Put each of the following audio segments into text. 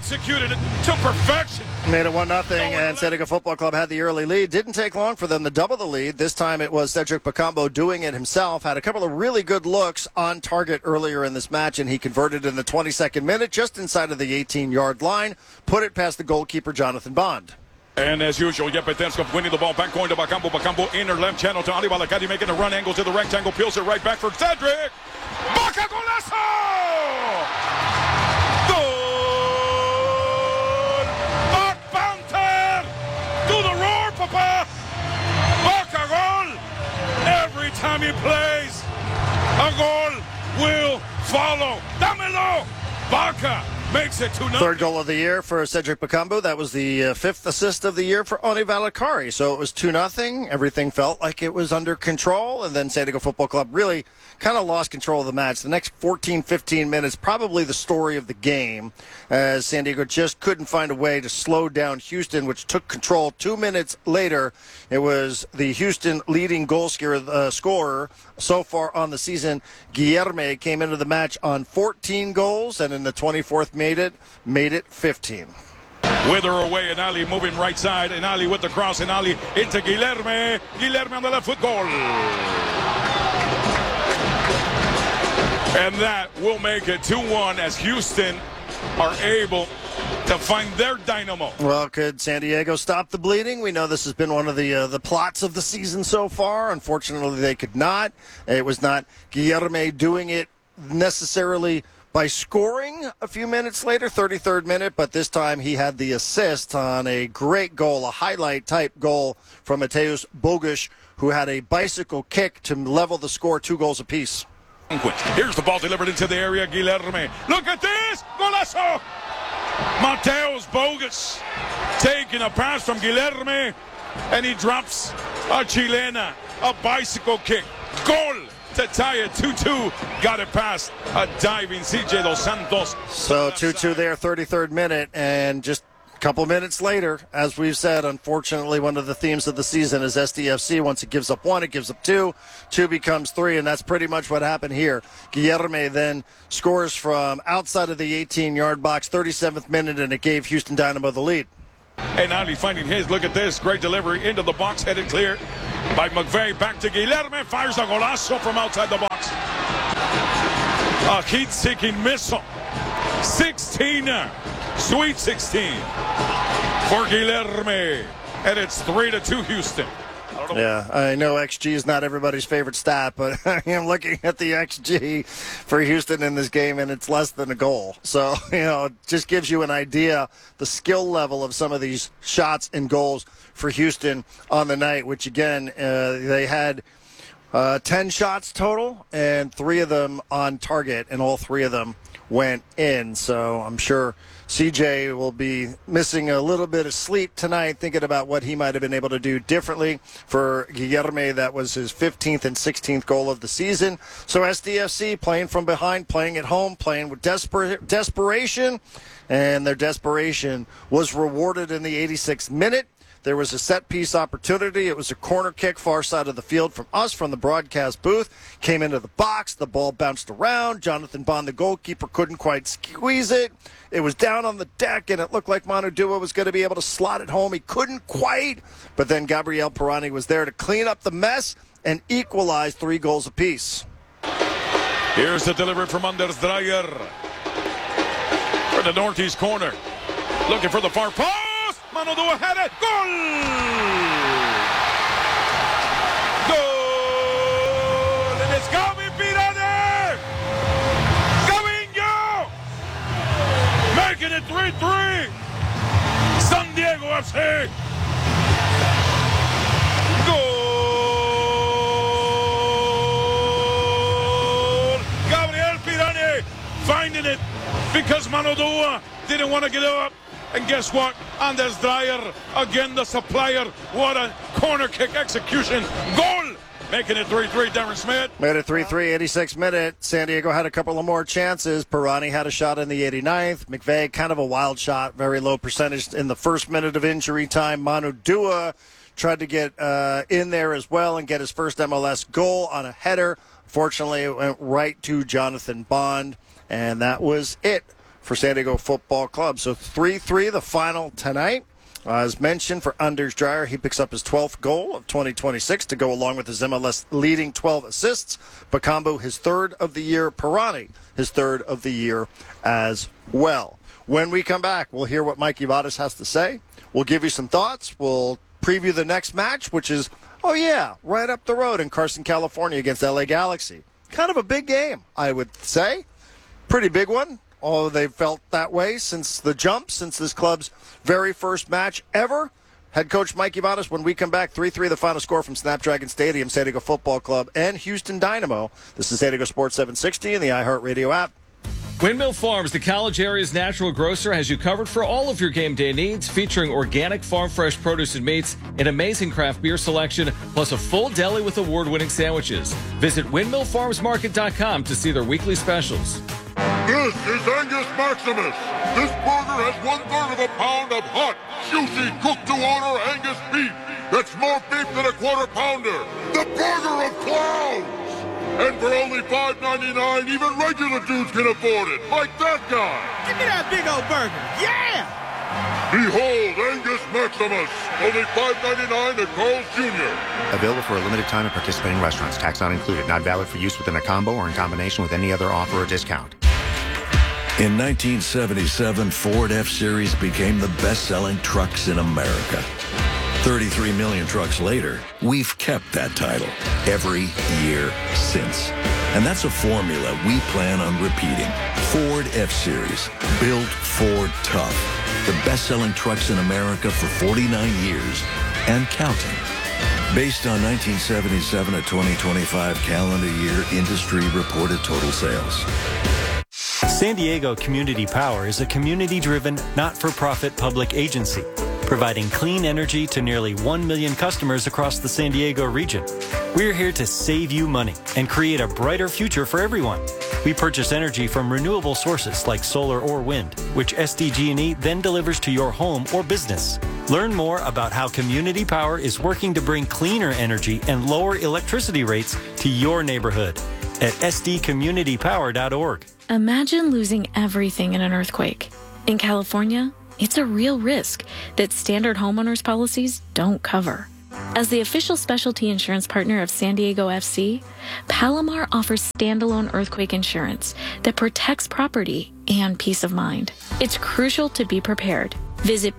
executed it to perfection. Made it 1-0, and San Diego Football Club had the early lead. Didn't take long for them to double the lead. This time it was Cedric Bakambu doing it himself. Had a couple of really good looks on target earlier in this match, and he converted in the 22nd minute, just inside of the 18-yard line. Put it past the goalkeeper, Jonathan Bond. And as usual, Yepetenskov winning the ball back, going to Bakambu. Bakambu inner left channel to Ali Balakadi, making a run angle to the rectangle, peels it right back for Cedric. Baka golazo! Goal! Bak Panther! Do the roar, Papa! Baka goal! Every time he plays, a goal will follow. Damelo! Baka makes it 2-0. Third goal of the year for Cedric Bakambu. That was the fifth assist of the year for Oni Valakari. So it was 2-0. Everything felt like it was under control. And then San Diego Football Club really kind of lost control of the match. The next 14, 15 minutes, probably the story of the game, as San Diego just couldn't find a way to slow down Houston, which took control. 2 minutes later, it was the Houston leading goal scorer so far on the season. Guilherme came into the match on 14 goals, and in the 24th made it 15. With her away, and Ali moving right side, and Ali with the cross, and Ali into Guilherme. Guilherme on the left foot, goal. And that will make it 2-1 as Houston are able to find their dynamo. Well, could San Diego stop the bleeding? We know this has been one of the plots of the season so far. Unfortunately, they could not. It was not Guilherme doing it necessarily by scoring a few minutes later, 33rd minute, but this time he had the assist on a great goal, a highlight-type goal from Mateusz Bogusz, who had a bicycle kick to level the score, 2 goals apiece. Here's the ball delivered into the area, Guilherme. Look at this! Golazo! Mateusz Bogusz taking a pass from Guilherme, and he drops a chilena, a bicycle kick. Goal! To tie it 2-2, got it past a diving CJ Dos Santos. So 2-2 there, 33rd minute, and just a couple minutes later, as we've said, unfortunately, one of the themes of the season is SDFC. Once it gives up 1, it gives up 2. 2 becomes 3, and that's pretty much what happened here. Guilherme then scores from outside of the 18-yard box, 37th minute, and it gave Houston Dynamo the lead. And Ali finding his. Look at this. Great delivery into the box, headed clear by McVeigh. Back to Guilherme. Fires a golazo from outside the box. A heat-seeking missile. 16. Sweet 16 for Guilherme. And it's 3-2 Houston. Yeah, I know XG is not everybody's favorite stat, but I am looking at the XG for Houston in this game, and it's less than a goal. So, it just gives you an idea, the skill level of some of these shots and goals for Houston on the night, which, again, they had 10 shots total, and 3 of them on target, and all 3 of them went in. So I'm sure CJ will be missing a little bit of sleep tonight, thinking about what he might have been able to do differently. For Guilherme, that was his 15th and 16th goal of the season. So SDFC playing from behind, playing at home, playing with desperation, and their desperation was rewarded in the 86th minute. There was a set-piece opportunity. It was a corner kick far side of the field from us, from the broadcast booth. Came into the box. The ball bounced around. Jonathan Bond, the goalkeeper, couldn't quite squeeze it. It was down on the deck, and it looked like Manu Dua was going to be able to slot it home. He couldn't quite, but then Gabriel Pirani was there to clean up the mess and equalize 3 goals apiece. Here's the delivery from Anders Dreyer for the northeast corner. Looking for the far post. Manu Dua had it. Goal! Goal! And it's Gabi Pirani! Gavinho! Making it 3-3. San Diego FC. Goal! Gabriel Pirani finding it because Manu Dua didn't want to get up. And guess what? Anders Dreyer, again the supplier. What a corner kick execution. Goal! Making it 3-3, Darren Smith. Made it 3-3, 86th minute. San Diego had a couple of more chances. Pirani had a shot in the 89th. McVeigh, kind of a wild shot, very low percentage in the first minute of injury time. Manu Dua tried to get in there as well and get his first MLS goal on a header. Fortunately, it went right to Jonathan Bond, and that was it for San Diego Football Club. So 3-3 the final tonight. As mentioned, for Anders Dreyer, he picks up his 12th goal of 2026 to go along with his MLS leading 12 assists. Bakambu, his third of the year. Pirani, his third of the year as well. When we come back, we'll hear what Mikey Vadas has to say. We'll give you some thoughts. We'll preview the next match, which is, right up the road in Carson, California against LA Galaxy. Kind of a big game, I would say. Pretty big one. Although they've felt that way since the jump, since this club's very first match ever. Head coach Mikey Vadas, when we come back, 3-3 the final score from Snapdragon Stadium, San Diego Football Club, and Houston Dynamo. This is San Diego Sports 760 and the iHeartRadio app. Windmill Farms, the college area's natural grocer, has you covered for all of your game day needs, featuring organic farm fresh produce and meats, an amazing craft beer selection, plus a full deli with award-winning sandwiches. Visit windmillfarmsmarket.com to see their weekly specials. This is Angus Maximus. This burger has 1/3 of a pound of hot, juicy, cooked-to-order Angus beef. That's more beef than a quarter pounder. The burger of clowns. And for only $5.99, even regular dudes can afford it, like that guy. Give me that big old burger. Yeah! Behold, Angus Maximus. Only $5.99 at Carl's Jr. Available for a limited time at participating restaurants. Tax not included. Not valid for use within a combo or in combination with any other offer or discount. In 1977, Ford F-Series became the best-selling trucks in America. 33 million trucks later, we've kept that title every year since. And that's a formula we plan on repeating. Ford F-Series, built Ford tough. The best-selling trucks in America for 49 years and counting. Based on 1977 to 2025 calendar year industry reported total sales. San Diego Community Power is a community-driven, not-for-profit public agency, providing clean energy to nearly 1 million customers across the San Diego region. We're here to save you money and create a brighter future for everyone. We purchase energy from renewable sources like solar or wind, which SDG&E then delivers to your home or business. Learn more about how Community Power is working to bring cleaner energy and lower electricity rates to your neighborhood at sdcommunitypower.org. Imagine losing everything in an earthquake. In California, it's a real risk that standard homeowners policies don't cover. As the official specialty insurance partner of San Diego FC, Palomar offers standalone earthquake insurance that protects property and peace of mind. It's crucial to be prepared. Visit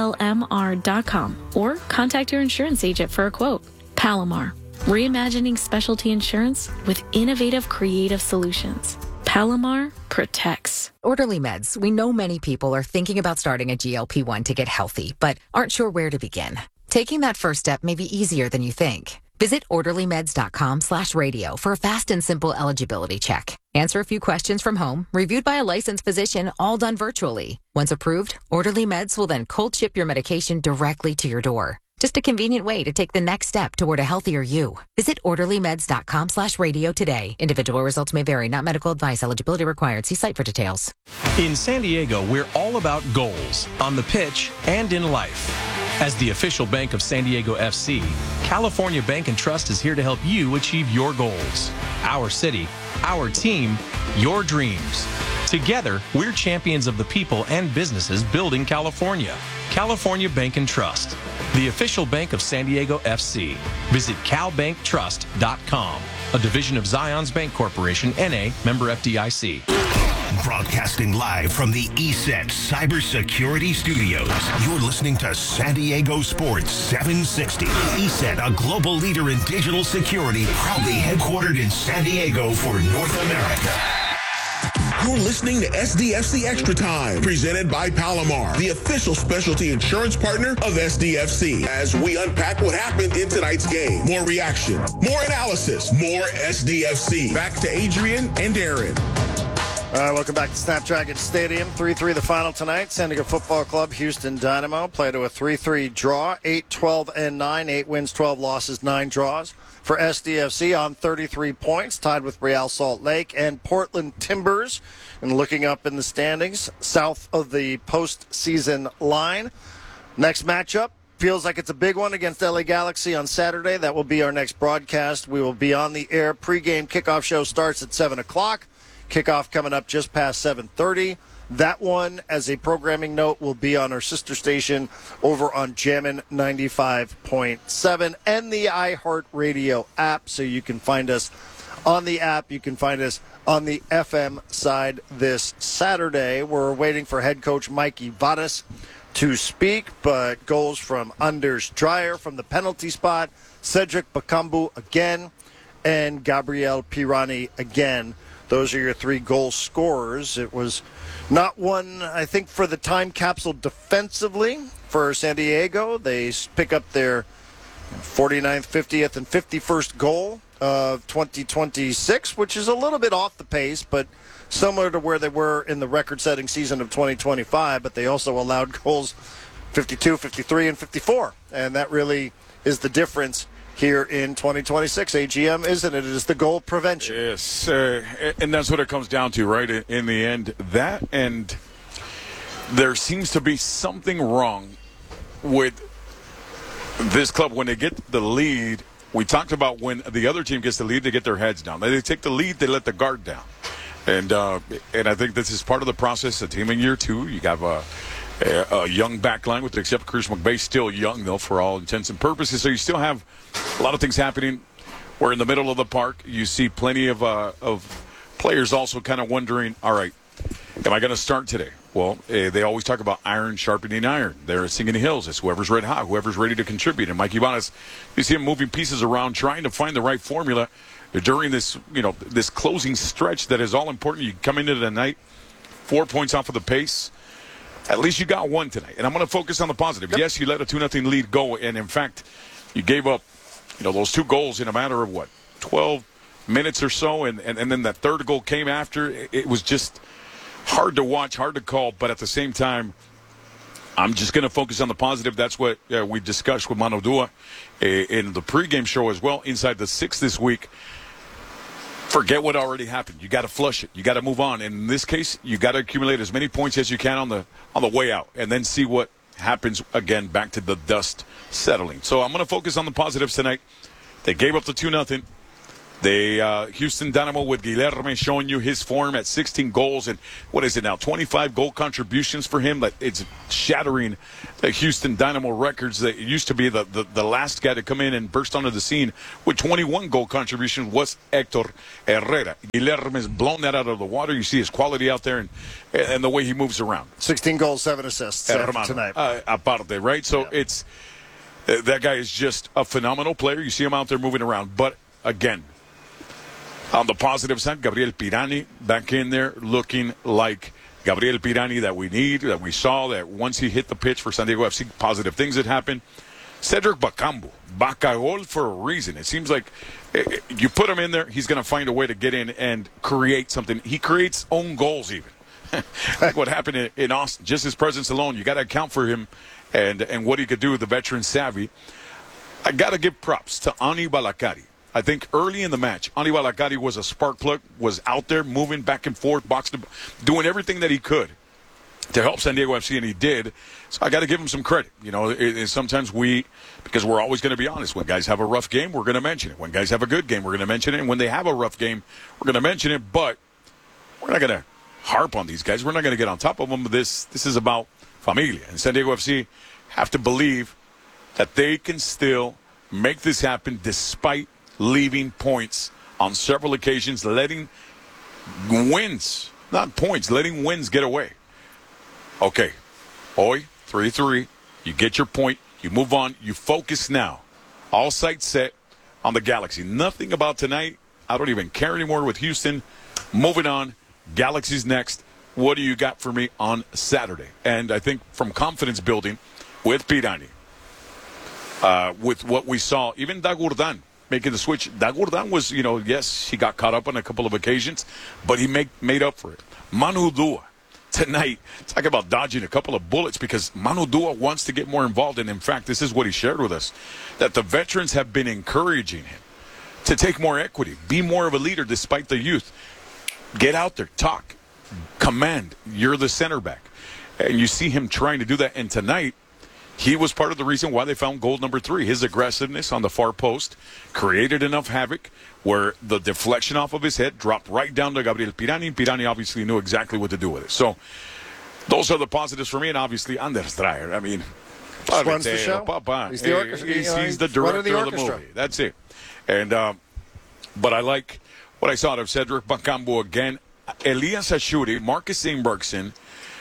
plmr.com or contact your insurance agent for a quote. Palomar, reimagining specialty insurance with innovative, creative solutions. Palomar protects. Orderly Meds. We know many people are thinking about starting a GLP-1 to get healthy, but aren't sure where to begin. Taking that first step may be easier than you think. Visit orderlymeds.com/radio for a fast and simple eligibility check. Answer a few questions from home, reviewed by a licensed physician, all done virtually. Once approved, Orderly Meds will then cold ship your medication directly to your door. Just a convenient way to take the next step toward a healthier you. Visit orderlymeds.com/radio today. Individual results may vary. Not medical advice. Eligibility required. See site for details. In San Diego, we're all about goals, on the pitch and in life. As the official bank of San Diego FC, California Bank & Trust is here to help you achieve your goals. Our city, our team, your dreams. Together, we're champions of the people and businesses building California. California Bank & Trust, the official bank of San Diego FC. Visit calbanktrust.com, a division of Zions Bank Corporation, N.A., member FDIC. Broadcasting live from the ESET Cybersecurity Studios. You're listening to San Diego Sports 760. ESET, a global leader in digital security, proudly headquartered in San Diego for North America. You're listening to SDFC Extra Time, presented by Palomar, the official specialty insurance partner of SDFC. As we unpack what happened in tonight's game. More reaction, more analysis, more SDFC. Back to Adrian and Aaron. All right, welcome back to Snapdragon Stadium. 3-3 the final tonight. San Diego Football Club, Houston Dynamo play to a 3-3 draw. 8-12-9, 8 wins, 12 losses, 9 draws for SDFC on 33 points, tied with Real Salt Lake and Portland Timbers. And looking up in the standings, south of the postseason line. Next matchup feels like it's a big one against LA Galaxy on Saturday. That will be our next broadcast. We will be on the air. Pre-game kickoff show starts at 7 o'clock. Kickoff coming up just past 7:30. That one, as a programming note, will be on our sister station over on Jammin' 95.7 and the iHeartRadio app. So you can find us on the app. You can find us on the FM side this Saturday. We're waiting for head coach Mikey Vadas to speak, but goals from Anders Dreyer from the penalty spot, Cedric Bakambu again, and Gabriel Pirani again. Those are your 3 goal scorers. It was not one, I think, for the time capsule defensively for San Diego. They pick up their 49th, 50th, and 51st goal of 2026, which is a little bit off the pace, but similar to where they were in the record-setting season of 2025, but they also allowed goals 52, 53, and 54. And that really is the difference here in 2026, AGM, isn't it? It is the goal prevention. Yes, and that's what it comes down to, right? In the end, that, and there seems to be something wrong with this club when they get the lead. We talked about when the other team gets the lead, they get their heads down. They take the lead, they let the guard down. And I think this is part of the process. A team in year 2, you have a young back line, with except Chris McVay, still young, though, for all intents and purposes. So you still have a lot of things happening. We're in the middle of the park. You see plenty of players also kind of wondering, all right, am I going to start today? Well, they always talk about iron sharpening iron. They're singing hills. It's whoever's red hot, whoever's ready to contribute. And Mikey Vadas, you see him moving pieces around, trying to find the right formula during this, this closing stretch that is all important. You come into the night 4 points off of the pace. At least you got one tonight. And I'm going to focus on the positive. Yep. Yes, you let a 2-0 lead go. And, in fact, you gave up, those 2 goals in a matter of, 12 minutes or so. And then that third goal came after. It was just hard to watch, hard to call. But at the same time, I'm just going to focus on the positive. That's what we discussed with Manu Dua in the pregame show as well, Inside the Six this week. Forget what already happened. You got to flush it. You got to move on. And in this case, you got to accumulate as many points as you can on the way out, and then see what happens again. Back to the dust settling. So I'm going to focus on the positives tonight. They gave up the 2-0. They Houston Dynamo with Guilherme showing you his form at 16 goals and what is it now, 25 goal contributions for him. Like, it's shattering the Houston Dynamo records that used to be the last guy to come in and burst onto the scene with 21 goal contributions was Hector Herrera. Guilherme's blown that out of the water. You see his quality out there and the way he moves around. 16 goals, 7 assists tonight. Aparte, right? So it's that guy is just a phenomenal player. You see him out there moving around. But again, on the positive side, Gabriel Pirani back in there looking like Gabriel Pirani that we need, that we saw, that once he hit the pitch for San Diego FC, positive things had happened. Cedric Bakambu, Bacagol for a reason. It seems like you put him in there, he's going to find a way to get in and create something. He creates own goals even. Like what happened in Austin. Just his presence alone, you got to account for him and what he could do with the veteran savvy. I got to give props to Ani Balakari. I think early in the match, Ani Balakari was a spark plug, was out there moving back and forth, doing everything that he could to help San Diego FC, and he did. So I got to give him some credit. Sometimes because we're always going to be honest, when guys have a rough game, we're going to mention it. When guys have a good game, we're going to mention it. And when they have a rough game, we're going to mention it. But we're not going to harp on these guys. We're not going to get on top of them. This is about familia. And San Diego FC have to believe that they can still make this happen despite leaving points on several occasions, letting wins, not points, letting wins get away. Okay, Hoy, 3-3, you get your point, you move on, you focus now. All sights set on the Galaxy. Nothing about tonight. I don't even care anymore with Houston. Moving on, Galaxy's next. What do you got for me on Saturday? And I think from confidence building with Pirani, with what we saw, even Dagurdan making the switch. Dagurdan was, yes, he got caught up on a couple of occasions, but he made up for it. Manu Dua, tonight, talk about dodging a couple of bullets because Manu Dua wants to get more involved. And, in fact, this is what he shared with us, that the veterans have been encouraging him to take more equity, be more of a leader despite the youth. Get out there, talk, command. You're the center back. And you see him trying to do that. And tonight, he was part of the reason why they found goal number 3. His aggressiveness on the far post created enough havoc where the deflection off of his head dropped right down to Gabriel Pirani. Pirani obviously knew exactly what to do with it. So those are the positives for me, and obviously Anders Dreyer. I mean, just runs the show. He's the orchestra. He's the director of the movie. That's it. And but I like what I saw of Cedric Bakambu again. Elias Ashuri, Marcus Ingbergson,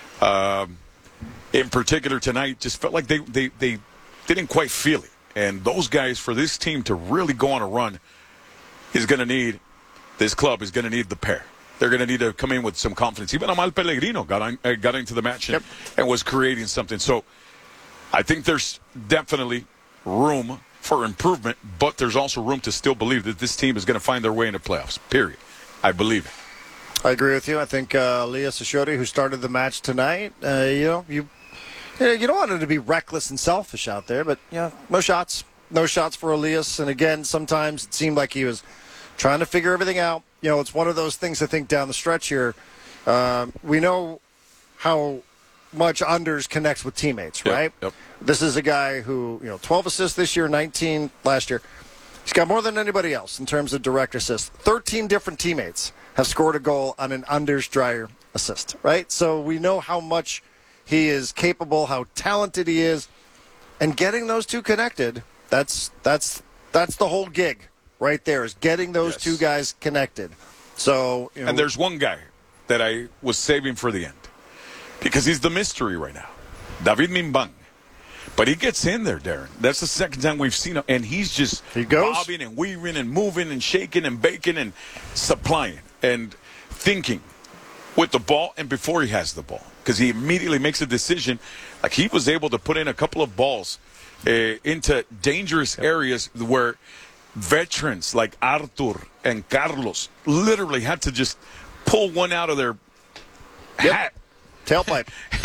in particular tonight, just felt like they didn't quite feel it. And those guys, for this team to really go on a run, this club is going to need the pair. They're going to need to come in with some confidence. Even Amal Pellegrino got into the match and was creating something. So I think there's definitely room for improvement, but there's also room to still believe that this team is going to find their way into playoffs, period. I believe it. I agree with you. I think Elias Ashuri, who started the match tonight, you don't want him to be reckless and selfish out there, but no shots for Elias. And again, sometimes it seemed like he was trying to figure everything out. It's one of those things. I think down the stretch here, we know how much Anders connects with teammates, right? Yep. This is a guy who 12 assists this year, 19 last year. He's got more than anybody else in terms of direct assists. 13 different teammates have scored a goal on an Anders Dreyer assist, right? So we know how much he is capable, how talented he is, and getting those two connected, that's the whole gig right there, is getting those two guys connected. So, and there's one guy that I was saving for the end because he's the mystery right now, David Mimbang. But he gets in there, Darren. That's the second time we've seen him, and he's just bobbing and weaving and moving and shaking and baking and supplying and thinking with the ball and before he has the ball, because he immediately makes a decision. Like, he was able to put in a couple of balls into dangerous areas where veterans like Artur and Carlos literally had to just pull one out of their hat. Tailpipe.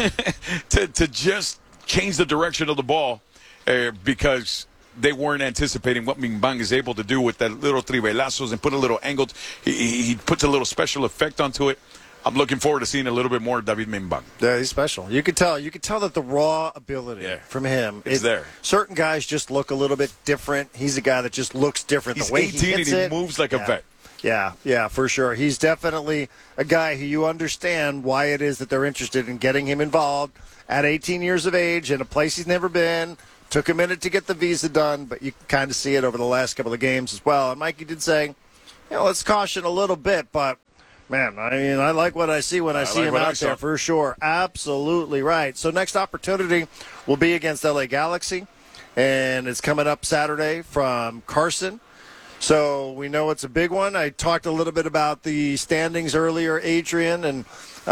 to just change the direction of the ball because they weren't anticipating what Mimbang is able to do with that little trivelazos and put a little angle. He puts a little special effect onto it. I'm looking forward to seeing a little bit more of David Mimbang. Yeah, he's special. You could tell that the raw ability from him is there. Certain guys just look a little bit different. He's a guy that just looks different. He's the way 18 he hits and he moves like a vet. Yeah, for sure. He's definitely a guy who you understand why it is that they're interested in getting him involved at 18 years of age in a place he's never been. Took a minute to get the visa done, but you can kind of see it over the last couple of games as well. And Mikey did say, let's caution a little bit, but man, I like what I see when I see him out there for sure. Absolutely right. So next opportunity will be against LA Galaxy, and it's coming up Saturday from Carson. So we know it's a big one. I talked a little bit about the standings earlier, Adrian, and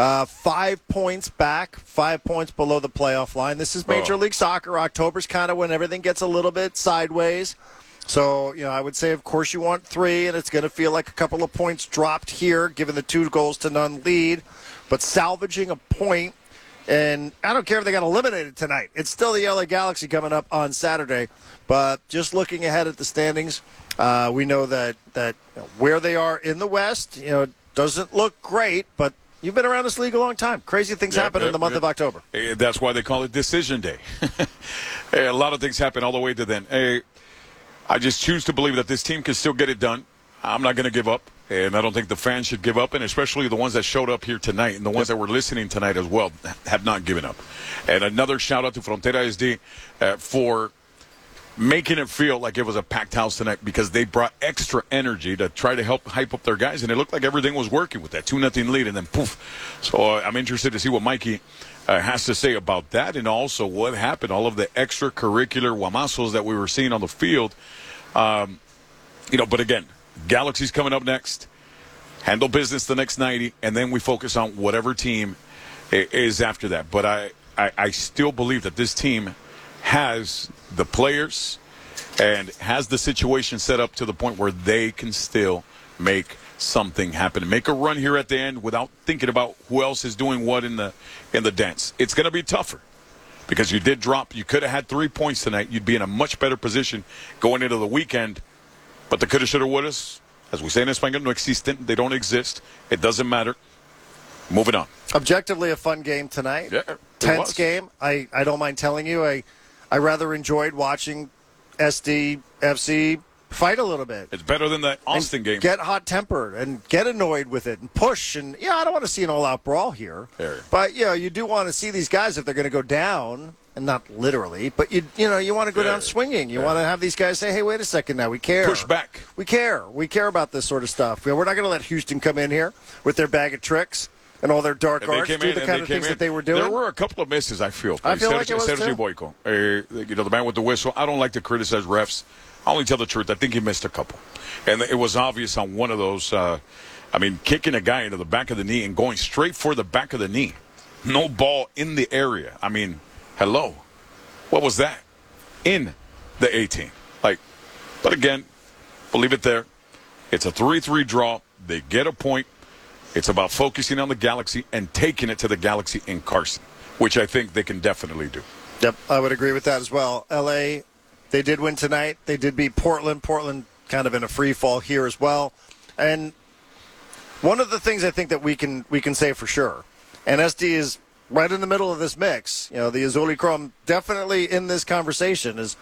5 points back, 5 points below the playoff line. This is Major League Soccer. October's kind of when everything gets a little bit sideways. So, I would say, of course, you want 3, and it's going to feel like a couple of points dropped here, given the 2-0 lead. But salvaging a point, and I don't care if they got eliminated tonight. It's still the LA Galaxy coming up on Saturday. But just looking ahead at the standings, we know that where they are in the West, doesn't look great, but you've been around this league a long time. Crazy things happen in the month of October. That's why they call it Decision Day. A lot of things happen all the way to then. I just choose to believe that this team can still get it done. I'm not going to give up, and I don't think the fans should give up, and especially the ones that showed up here tonight and the ones that were listening tonight as well have not given up. And another shout-out to Frontera SD for making it feel like it was a packed house tonight, because they brought extra energy to try to help hype up their guys, and it looked like everything was working with that 2-0 lead, and then poof. So I'm interested to see what Mikey has to say about that, and also what happened, all of the extracurricular guamazos that we were seeing on the field. But again, Galaxy's coming up next. Handle business the next 90, and then we focus on whatever team is after that. But I still believe that this team has the players and has the situation set up to the point where they can still make something happen, make a run here at the end without thinking about who else is doing what in the dance. It's going to be tougher because you did drop. You could have had 3 points tonight. You'd be in a much better position going into the weekend. But the coulda, shoulda, wouldas, as we say in Espanol, no existen. They don't exist. It doesn't matter. Moving on. Objectively, a fun game tonight. Yeah, tense game. I don't mind telling you, I rather enjoyed watching SDFC Fight a little bit. It's better than the Austin game. Get hot-tempered and get annoyed with it and push. And, I don't want to see an all-out brawl here. But, you do want to see these guys if they're going to go down, and not literally, but, you want to go down swinging. You want to have these guys say, hey, wait a second now, we care. Push back. We care. We care about this sort of stuff. We're not going to let Houston come in here with their bag of tricks and all their dark arts, do the kind of things that they were doing. There were a couple of misses, I feel. I feel like it was, Sergio too. Boyko, the man with the whistle. I don't like to criticize refs. I only tell the truth. I think he missed a couple. And it was obvious on one of those, kicking a guy into the back of the knee and going straight for the back of the knee. No ball in the area. I mean, hello. What was that? In the 18. But again, we'll leave it there. It's a 3-3 draw. They get a point. It's about focusing on the Galaxy and taking it to the Galaxy in Carson, which I think they can definitely do. Yep, I would agree with that as well. L.A., they did win tonight. They did beat Portland. Portland kind of in a free fall here as well. And one of the things I think that we can say for sure, and SD is right in the middle of this mix, the Azul y Chrome definitely in this conversation is,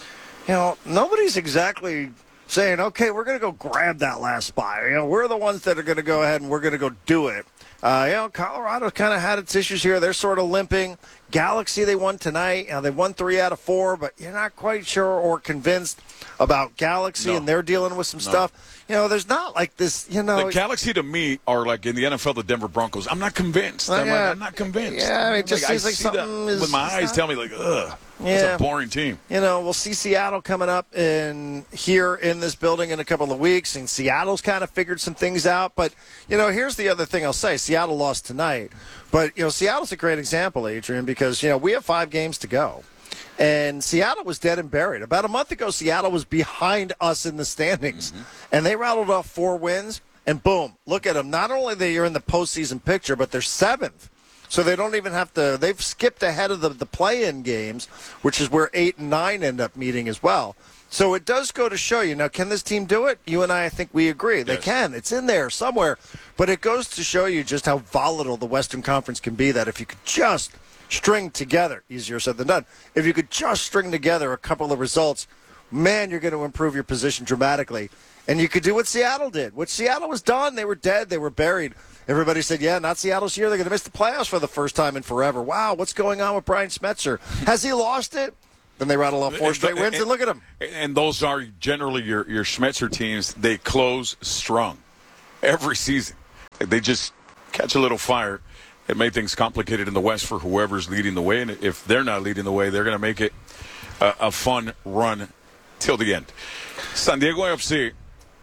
nobody's exactly saying, okay, we're going to go grab that last spot. We're the ones that are going to go ahead and we're going to go do it. Colorado kind of had its issues here. They're sort of limping. Galaxy, they won tonight. They won 3 out of 4, but you're not quite sure or convinced about Galaxy, and they're dealing with some stuff. There's not like this, The Galaxy to me are like in the NFL, the Denver Broncos. I'm not convinced. I'm not convinced. Yeah, it just seems like something is... With my eyes tell me, ugh. It's a boring team. We'll see Seattle coming up here in this building in a couple of weeks, and Seattle's kind of figured some things out. But, here's the other thing I'll say. Seattle lost tonight. But, Seattle's a great example, Adrian, because, we have 5 games to go. And Seattle was dead and buried. About a month ago, Seattle was behind us in the standings. And they rattled off 4 wins, and boom, look at them. Not only are in the postseason picture, but they're 7th. So they don't even have to – they've skipped ahead of the play-in games, which is where 8 and 9 end up meeting as well. So it does go to show you. Now, can this team do it? You and I think we agree. They can. It's in there somewhere. But it goes to show you just how volatile the Western Conference can be, that if you could just string together – easier said than done – if you could just string together a couple of results, man, you're going to improve your position dramatically. And you could do what Seattle did. What Seattle was done, they were dead, they were buried. Everybody said, not Seattle's year. They're going to miss the playoffs for the first time in forever. Wow, what's going on with Brian Schmetzer? Has he lost it? Then they rattle off 4 straight wins, and look at him. And those are generally your Schmetzer teams. They close strong every season. They just catch a little fire. It made things complicated in the West for whoever's leading the way. And if they're not leading the way, they're going to make it a fun run till the end. San Diego FC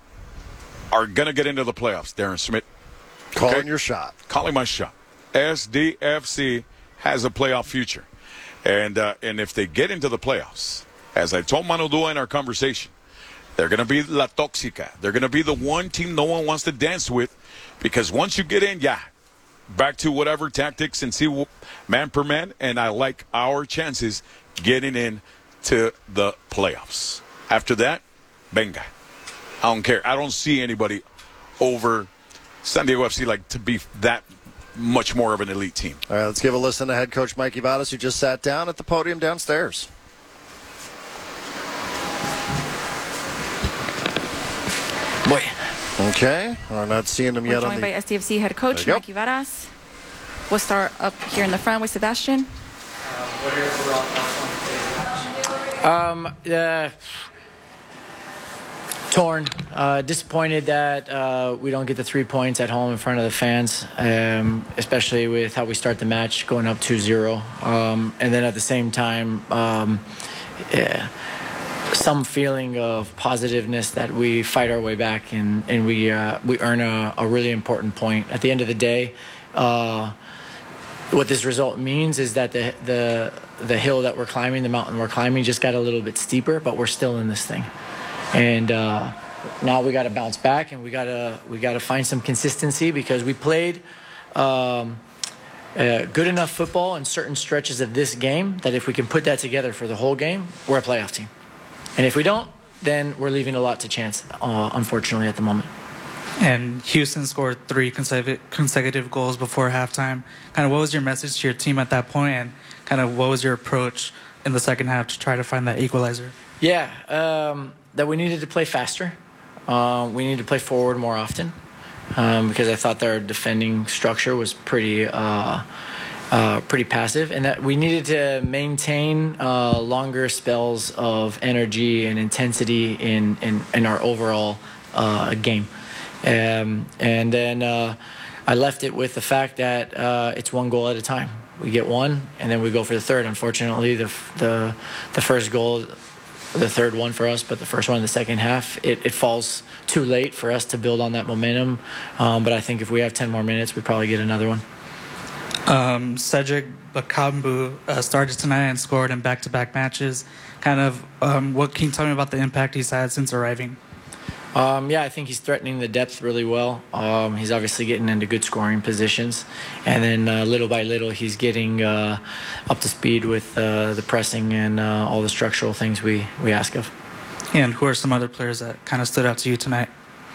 are going to get into the playoffs. Darren Smith. Calling your shot. Calling my shot. SDFC has a playoff future. And if they get into the playoffs, as I told Manu Dua in our conversation, they're going to be La Toxica. They're going to be the one team no one wants to dance with, because once you get in, back to whatever tactics and see man per man, and I like our chances getting in to the playoffs. After that, venga. I don't care. I don't see anybody over San Diego FC to be that much more of an elite team. All right, let's give a listen to head coach Mikey Vadas, who just sat down at the podium downstairs. Boy. Okay, we're not seeing him yet. We're joined by SDFC head coach Mikey Vadas. We'll start up here in the front with Sebastian. What are your overall thoughts on Torn. Disappointed that we don't get the 3 points at home in front of the fans, especially with how we start the match, going up 2-0. And then at the same time, some feeling of positiveness that we fight our way back and we earn a really important point. At the end of the day, what this result means is that the hill that we're climbing, the mountain we're climbing, just got a little bit steeper, but we're still in this thing. And now we got to bounce back, and we got to find some consistency, because we played good enough football in certain stretches of this game that if we can put that together for the whole game, we're a playoff team. And if we don't, then we're leaving a lot to chance, unfortunately, at the moment. And Houston scored 3 consecutive goals before halftime. Kind of what was your message to your team at that point, and kind of what was your approach in the second half to try to find that equalizer? Yeah, we needed to play faster. We needed to play forward more often because I thought their defending structure was pretty passive, and that we needed to maintain longer spells of energy and intensity in our overall game. And then I left it with the fact that it's one goal at a time. We get one, and then we go for the third. Unfortunately, the first goal, the third one for us, but the first one in the second half, it falls too late for us to build on that momentum. But I think if we have 10 more minutes, we probably get another one. Cedric Bakambu started tonight and scored in back-to-back matches. What can you tell me about the impact he's had since arriving? I think he's threatening the depth really well. He's obviously getting into good scoring positions. And then little by little, he's getting up to speed with the pressing and all the structural things we ask of. And who are some other players that kind of stood out to you tonight?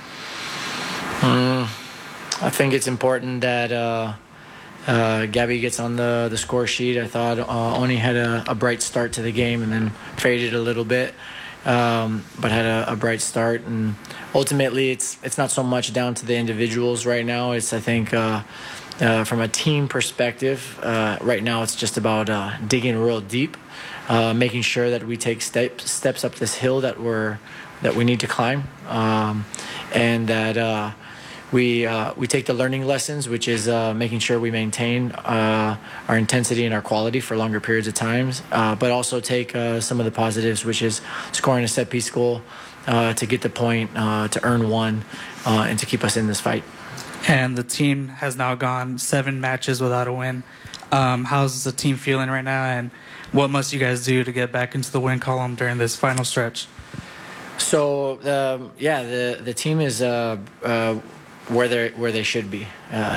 I think it's important that Gabby gets on the score sheet. I thought Oni had a bright start to the game and then faded a little bit. But had a bright start, and ultimately it's not so much down to the individuals right now. It's, I think, from a team perspective, right now it's just about digging real deep, making sure that we take steps up this hill that we need to climb, and that we take the learning lessons, which is making sure we maintain our intensity and our quality for longer periods of times, but also take some of the positives, which is scoring a set-piece goal to get the point, to earn one, and to keep us in this fight. And the team has now gone 7 matches without a win. How's the team feeling right now, and what must you guys do to get back into the win column during this final stretch? So, the team is where they should be.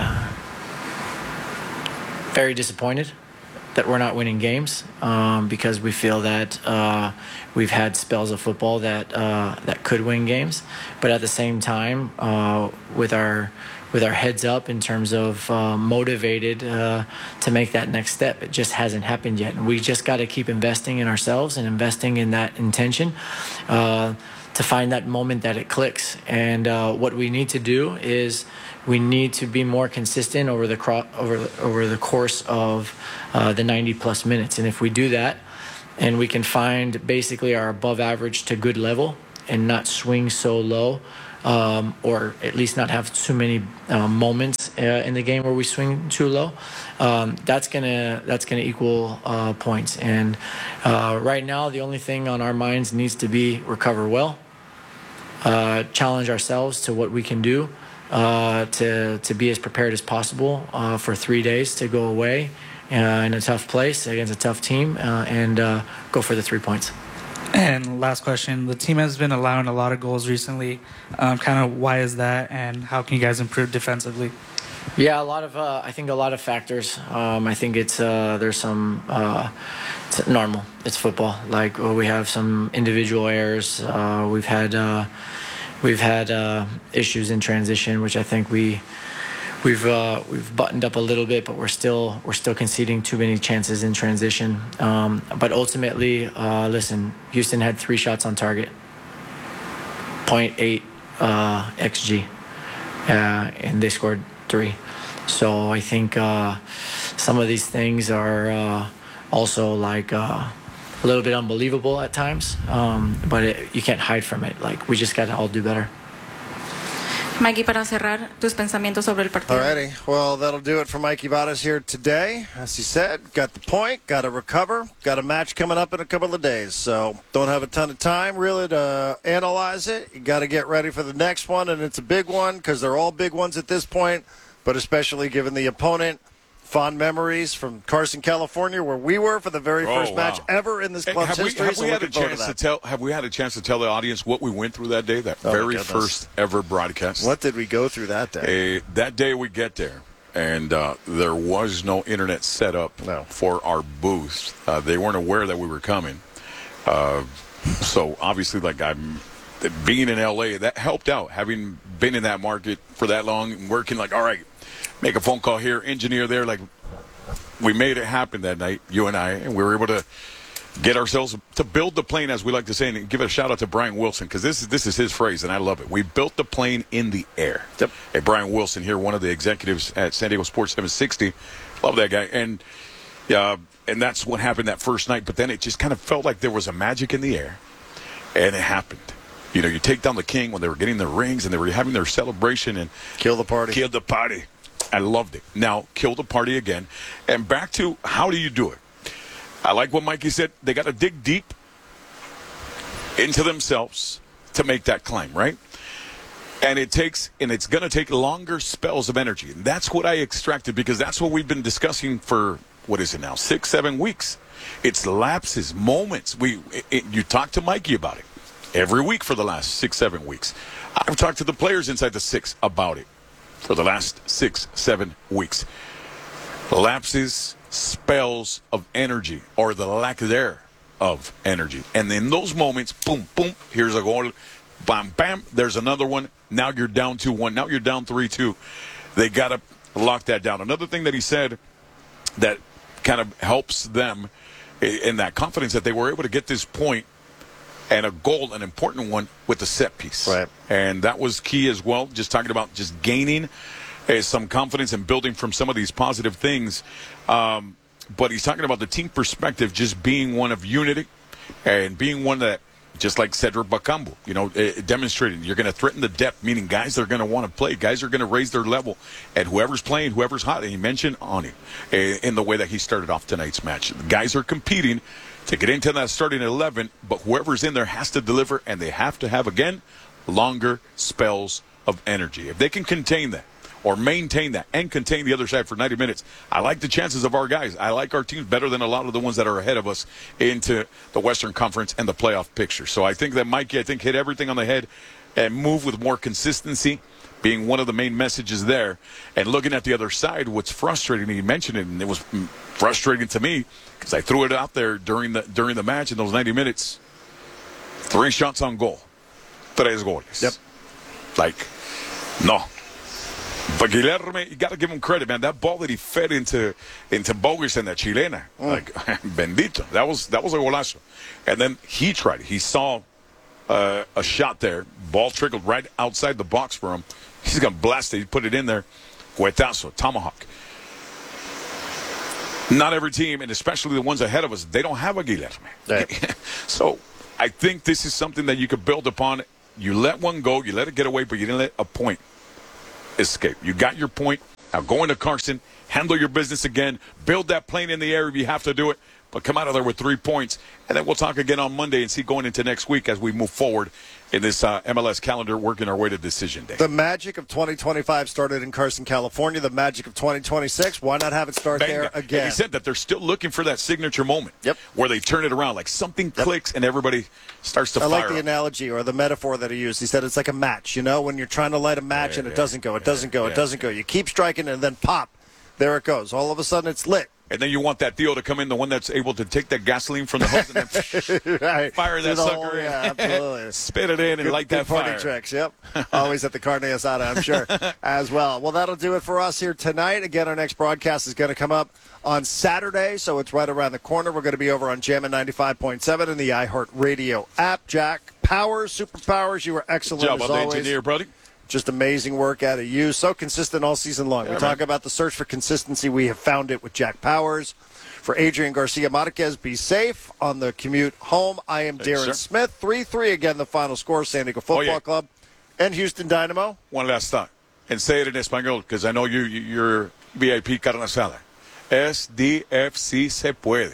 Very disappointed that we're not winning games because we feel that we've had spells of football that could win games, but at the same time, with our heads up in terms of motivated to make that next step, it just hasn't happened yet. And we just got to keep investing in ourselves and investing in that intention. To find that moment that it clicks. And what we need to do is we need to be more consistent over the course of the 90-plus minutes. And if we do that, and we can find basically our above average to good level and not swing so low, or at least not have too many moments in the game where we swing too low, that's gonna equal points. And right now, the only thing on our minds needs to be recover well, challenge ourselves to what we can do, to be as prepared as possible for 3 days to go away in a tough place against a tough team, and go for the 3 points. And last question, the team has been allowing a lot of goals recently. Why is that, and how can you guys improve defensively? Yeah, I think a lot of factors. I think there's some, it's normal. It's football. Like, we have some individual errors. We've had issues in transition, which I think we've buttoned up a little bit, but we're still conceding too many chances in transition. But ultimately, listen, Houston had 3 shots on target, 0.8 xG, and they scored 3. So I think some of these things are also like a little bit unbelievable at times, but you can't hide from it. Like, we just got to all do better. Mikey, para cerrar, tus pensamientos sobre el partido. Alrighty, well, that'll do it for Mikey Vadas here today. As he said, got the point, got to recover, got a match coming up in a couple of days. So don't have a ton of time really to analyze it. You got to get ready for the next one, and it's a big one because they're all big ones at this point, but especially given the opponent. Fond memories from Carson, California, where we were for the very first match ever in this club's history. Have we had a chance to tell the audience what we went through that day? That very first ever broadcast. What did we go through that day? That day we get there, and there was no internet set up for our booth. They weren't aware that we were coming. So obviously, being in LA, that helped out. Having been in that market for that long and working, all right, make a phone call here, engineer there. We made it happen that night, you and I, and we were able to get ourselves to build the plane, as we like to say, and give a shout out to Brian Wilson, because this is his phrase, and I love it. We built the plane in the air. Yep. Hey, Brian Wilson here, one of the executives at San Diego Sports 760. Love that guy. And that's what happened that first night. But then it just kind of felt like there was a magic in the air, and it happened. You know, you take down the King when they were getting their rings and they were having their celebration and kill the party. Kill the party. I loved it. Now, kill the party again. And back to how do you do it? I like what Mikey said. They got to dig deep into themselves to make that climb, right? And it's going to take longer spells of energy. And that's what I extracted, because that's what we've been discussing for, what is it now, 6-7 weeks. It's lapses, moments. You talk to Mikey about it every week for the last 6-7 weeks. I've talked to the players inside the Six about it for the last 6-7 weeks. Lapses, spells of energy, or the lack thereof energy. And in those moments, boom, boom, here's a goal, bam, bam, there's another one. Now you're down 2-1. Now you're down 3-2. They got to lock that down. Another thing that he said that kind of helps them in that confidence, that they were able to get this point and a goal, an important one, with the set piece. Right. And that was key as well, just talking about just gaining some confidence and building from some of these positive things. But he's talking about the team perspective just being one of unity and being one that, just like Cedric Bakambu, demonstrated, you're going to threaten the depth, meaning guys are going to want to play. Guys are going to raise their level. And whoever's playing, whoever's hot, and he mentioned Ani in the way that he started off tonight's match. The guys are competing to get into that starting 11, but whoever's in there has to deliver, and they have to have, again, longer spells of energy. If they can contain that, or maintain that and contain the other side for 90 minutes, I like the chances of our guys. I like our teams better than a lot of the ones that are ahead of us into the Western Conference and the playoff picture. So I think that Mikey, hit everything on the head and move with more consistency, being one of the main messages there. And looking at the other side, what's frustrating, he mentioned it, and it was frustrating to me because I threw it out there during the match in those 90 minutes. 3 shots on goal. 3 goles. Yep. No. But Guilherme, you got to give him credit, man. That ball that he fed into Bogus and that Chilena, bendito. That was a golazo. And then he tried it. He saw a shot there. Ball trickled right outside the box for him. He's going to blast it. He put it in there. Cuetazo, tomahawk. Not every team, and especially the ones ahead of us, they don't have a Guilherme. Right. So I think this is something that you could build upon. You let one go. You let it get away, but you didn't let a point escape. You got your point. Now go into Carson, handle your business again, build that plane in the air if you have to do it, but come out of there with 3 points. And then we'll talk again on Monday and see going into next week as we move forward in this MLS calendar, working our way to decision day. The magic of 2025 started in Carson, California. The magic of 2026, why not have it start there again? And he said that they're still looking for that signature moment. Yep. Where they turn it around, like something clicks and everybody starts to fire. I like the analogy or the metaphor that he used. He said it's like a match, when you're trying to light a match and it doesn't go. You keep striking and then pop. There it goes. All of a sudden it's lit. And then you want that Theo to come in, the one that's able to take that gasoline from the hose and then right. fire that sucker in. Yeah, absolutely. Spit it in and light that party fire. Tricks, yep. Always at the Carne Asada, I'm sure, as well. Well, that'll do it for us here tonight. Again, our next broadcast is going to come up on Saturday, so it's right around the corner. We're going to be over on Jammin' 95.7 and the iHeartRadio app. Jack Powers, Superpowers, you were excellent Good job, as the always. engineer, brother. Just amazing work out of you. So consistent all season long. Yeah, we talk about the search for consistency. We have found it with Jack Powers. For Adrian Garcia Marquez, be safe on the commute home. I am Darren Smith. 3-3 again, the final score. San Diego Football Club and Houston Dynamo. One last thought. And say it in Espanol, because I know you're VIP carne asada. SDFC se puede.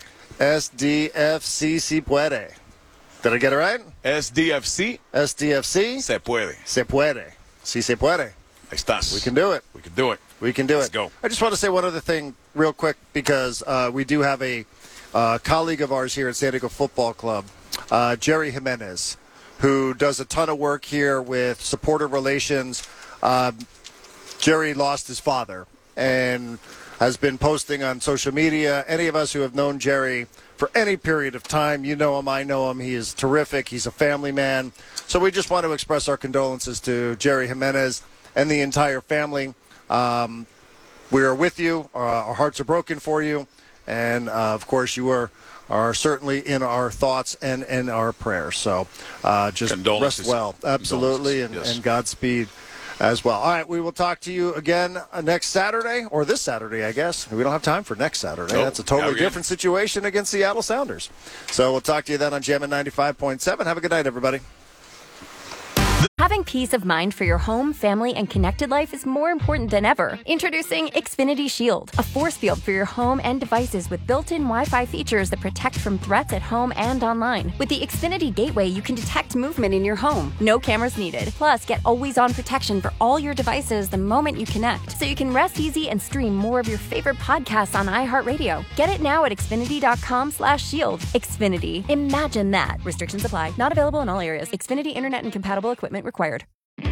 SDFC se puede. Did I get it right? SDFC. SDFC. Se puede. Se puede. Si se puede. Ahí estás. We can do it. We can do it. We can do it. Let's go. I just want to say one other thing real quick because we do have a colleague of ours here at San Diego Football Club, Jerry Jimenez, who does a ton of work here with supporter relations. Jerry lost his father and has been posting on social media. Any of us who have known Jerry for any period of time, you know him, I know him. He is terrific. He's a family man. So we just want to express our condolences to Jerry Jimenez and the entire family. We are with you. Our hearts are broken for you. And, of course, you were are certainly in our thoughts and in our prayers. So just rest well. Absolutely, and Godspeed as well. All right, we will talk to you again next Saturday, or this Saturday, I guess. We don't have time for next Saturday. That's a totally different situation against Seattle Sounders. So we'll talk to you then on Jammin' 95.7. Have a good night, everybody. Having peace of mind for your home, family, and connected life is more important than ever. Introducing Xfinity Shield, a force field for your home and devices with built-in Wi-Fi features that protect from threats at home and online. With the Xfinity Gateway, you can detect movement in your home. No cameras needed. Plus, get always-on protection for all your devices the moment you connect, so you can rest easy and stream more of your favorite podcasts on iHeartRadio. Get it now at Xfinity.com/shield. Xfinity. Imagine that. Restrictions apply. Not available in all areas. Xfinity Internet and compatible equipment required.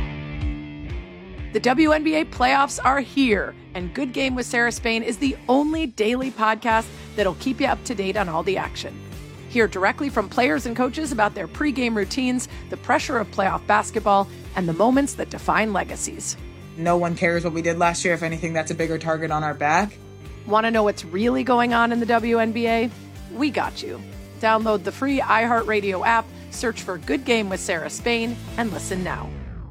The WNBA playoffs are here, and Good Game with Sarah Spain is the only daily podcast that'll keep you up to date on all the action. Hear directly from players and coaches about their pregame routines, the pressure of playoff basketball, and the moments that define legacies. No one cares what we did last year. If anything, that's a bigger target on our back. Want to know what's really going on in the WNBA? We got you. Download the free iHeartRadio app, search for Good Game with Sarah Spain, and listen now.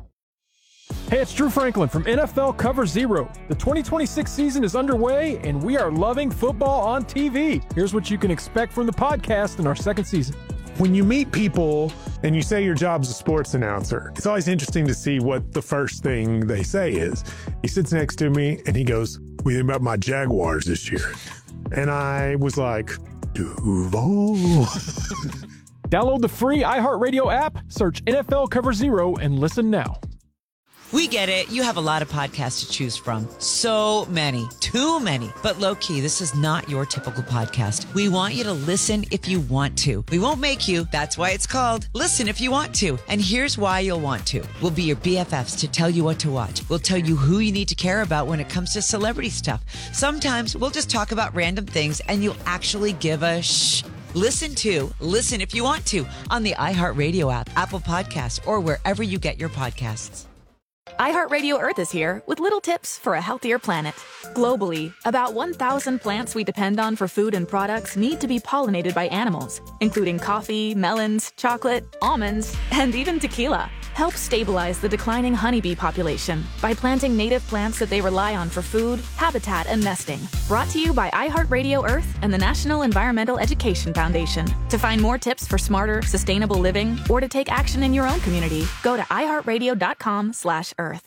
Hey, it's Drew Franklin from NFL Cover Zero. The 2026 season is underway, and we are loving football on TV. Here's what you can expect from the podcast in our second season. When you meet people and you say your job's a sports announcer, it's always interesting to see what the first thing they say is. He sits next to me, and he goes, "What do you think about my Jaguars this year?" And I was like, Duval. Download the free iHeartRadio app, search NFL Cover Zero, and listen now. We get it. You have a lot of podcasts to choose from. So many. Too many. But low-key, this is not your typical podcast. We want you to listen if you want to. We won't make you. That's why it's called Listen If You Want To. And here's why you'll want to. We'll be your BFFs to tell you what to watch. We'll tell you who you need to care about when it comes to celebrity stuff. Sometimes we'll just talk about random things and you'll actually give a shh. Listen If You Want To on the iHeartRadio app, Apple Podcasts, or wherever you get your podcasts. iHeartRadio Earth is here with little tips for a healthier planet. Globally, about 1,000 plants we depend on for food and products need to be pollinated by animals, including coffee, melons, chocolate, almonds, and even tequila. Help stabilize the declining honeybee population by planting native plants that they rely on for food, habitat, and nesting. Brought to you by iHeartRadio Earth and the National Environmental Education Foundation. To find more tips for smarter, sustainable living, or to take action in your own community, go to iHeartRadio.com/Earth.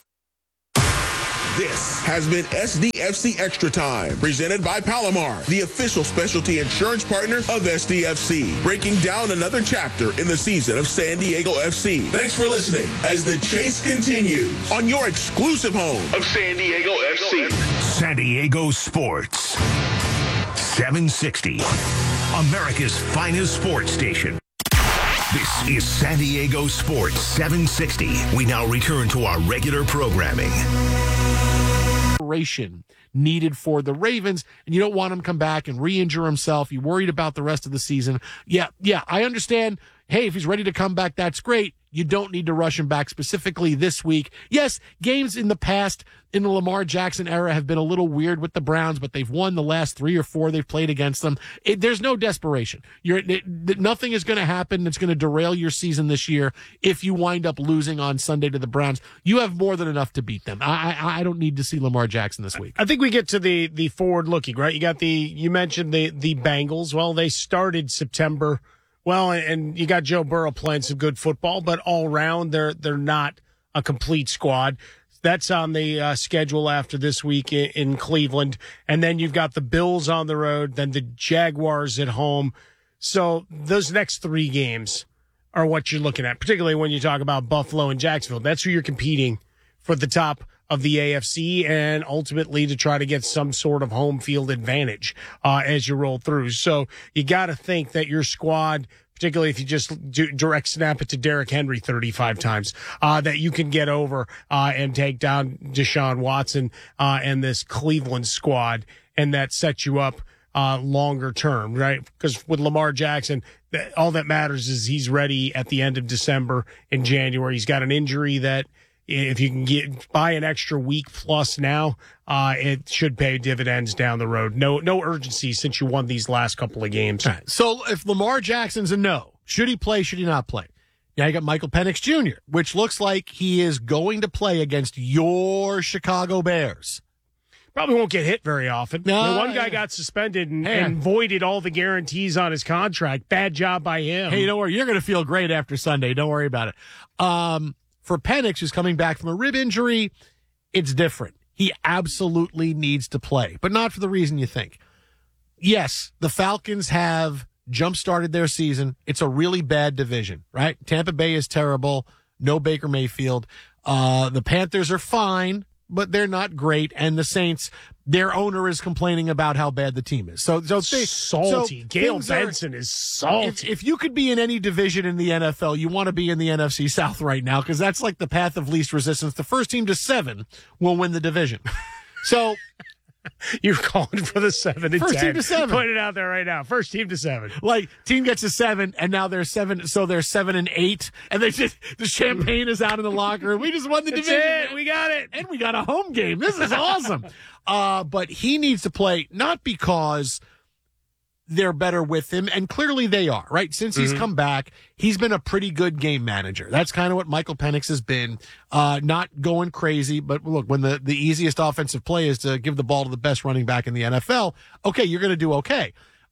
This has been SDFC Extra Time, presented by Palomar, the official specialty insurance partner of SDFC, breaking down another chapter in the season of San Diego FC. Thanks for listening as the chase continues on your exclusive home of San Diego FC. San Diego Sports 760, America's finest sports station. This is San Diego Sports 760. We now return to our regular programming. Needed for the Ravens, and you don't want him to come back and re-injure himself. You're worried about the rest of the season. Yeah, I understand. Hey, if he's ready to come back, that's great. You don't need to rush him back specifically this week. Yes, games in the past in the Lamar Jackson era have been a little weird with the Browns, but they've won the last 3 or 4 they've played against them. There's no desperation. Nothing is going to happen that's going to derail your season this year if you wind up losing on Sunday to the Browns. You have more than enough to beat them. I don't need to see Lamar Jackson this week. I think we get to the forward looking, right? You mentioned the Bengals. Well, they started September. Well, and you got Joe Burrow playing some good football, but all around they're not a complete squad. That's on the schedule after this week in Cleveland. And then you've got the Bills on the road, then the Jaguars at home. So those next 3 games are what you're looking at, particularly when you talk about Buffalo and Jacksonville. That's who you're competing for the top of the AFC and ultimately to try to get some sort of home field advantage as you roll through. So you got to think that your squad, particularly if you just direct snap it to Derrick Henry 35 times, that you can get over and take down Deshaun Watson and this Cleveland squad, and that sets you up longer term, right? Because with Lamar Jackson, all that matters is he's ready at the end of December and January. He's got an injury that if you can buy an extra week plus now, it should pay dividends down the road. No urgency since you won these last couple of games. Right. So if Lamar Jackson's a no, should he play, should he not play? Now you got Michael Penix Jr., which looks like he is going to play against your Chicago Bears. Probably won't get hit very often. No, one guy got suspended and voided all the guarantees on his contract. Bad job by him. Hey, don't worry. You're going to feel great after Sunday. Don't worry about it. For Penix, who's coming back from a rib injury, it's different. He absolutely needs to play, but not for the reason you think. Yes, the Falcons have jump-started their season. It's a really bad division, right? Tampa Bay is terrible. No Baker Mayfield. The Panthers are fine, but they're not great. And the Saints, their owner is complaining about how bad the team is. Salty. Gail Benson is salty. If you could be in any division in the NFL, you want to be in the NFC South right now, because that's like the path of least resistance. The first team to 7 will win the division. So you're calling for the 7 and 10. First team to 7. Put it out there right now. First team to 7. Like, team gets a 7, and now they're 7, so they're 7 and 8, and they just, the champagne is out in the locker room. We just won the division. It. We got it. And we got a home game. This is awesome. But he needs to play, not because they're better with him, and clearly they are, right? Since he's come back, he's been a pretty good game manager. That's kind of what Michael Penix has been. Not going crazy, but look, when the easiest offensive play is to give the ball to the best running back in the NFL, okay, you're going to do okay.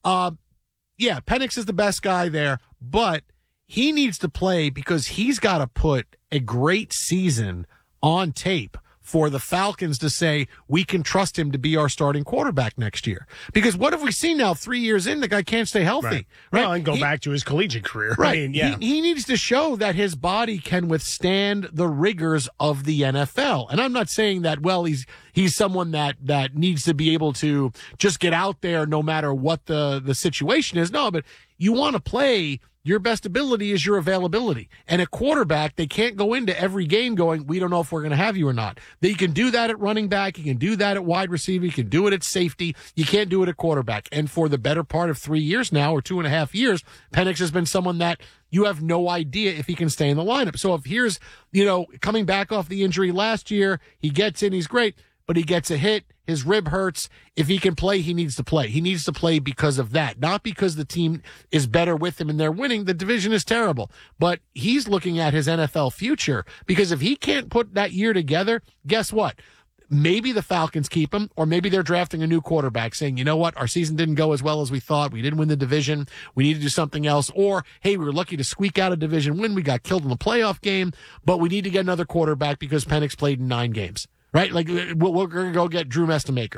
Yeah, Penix is the best guy there, but he needs to play because he's got to put a great season on tape for the Falcons to say, we can trust him to be our starting quarterback next year. Because what have we seen now 3 years in? The guy can't stay healthy. Right? Well, and go back to his collegiate career. Right. I mean, yeah. He needs to show that his body can withstand the rigors of the NFL. And I'm not saying that, well, he's someone that needs to be able to just get out there no matter what the situation is. No, but you want to play. Your best ability is your availability. And at quarterback, they can't go into every game going, we don't know if we're going to have you or not. They can do that at running back. You can do that at wide receiver. You can do it at safety. You can't do it at quarterback. And for the better part of 3 years now, or 2.5 years, Penix has been someone that you have no idea if he can stay in the lineup. So if here's, coming back off the injury last year, he gets in, he's great, but he gets a hit. His rib hurts. If he can play, he needs to play. He needs to play because of that, not because the team is better with him and they're winning. The division is terrible, but he's looking at his NFL future, because if he can't put that year together, guess what? Maybe the Falcons keep him, or maybe they're drafting a new quarterback saying, you know what? Our season didn't go as well as we thought. We didn't win the division. We need to do something else. Or, hey, we were lucky to squeak out a division win. We got killed in the playoff game, but we need to get another quarterback because Penix played in 9 games. Right? Like, we're going to go get Drew Mestamaker.